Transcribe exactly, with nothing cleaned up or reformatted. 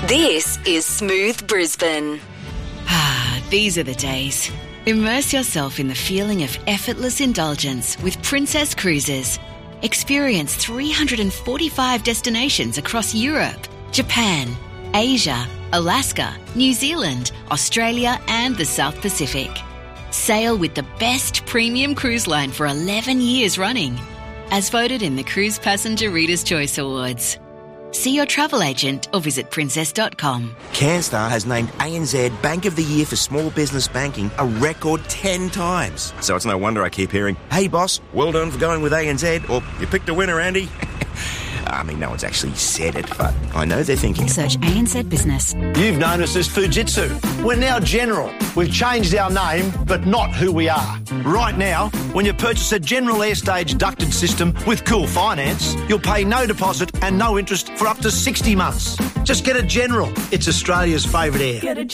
This is Smooth Brisbane. Ah, these are the days. Immerse yourself in the feeling of effortless indulgence with Princess Cruises. Experience three hundred forty-five destinations across Europe, Japan, Asia, Alaska, New Zealand, Australia and the South Pacific. Sail with the best premium cruise line for eleven years running, as voted in the Cruise Passenger Reader's Choice Awards. See your travel agent or visit princess dot com. Canstar has named A N Z Bank of the Year for Small Business Banking a record ten times. So it's no wonder I keep hearing, "Hey boss, well done for going with A N Z," or "You picked a winner, Andy." I mean, no one's actually said it, but I know they're thinking. Search A N Z Business. You've known us as Fujitsu. We're now General. We've changed our name, but not who we are. Right now, when you purchase a General Airstage ducted system with Cool Finance, you'll pay no deposit and no interest for up to sixty months. Just get a General. It's Australia's favourite air.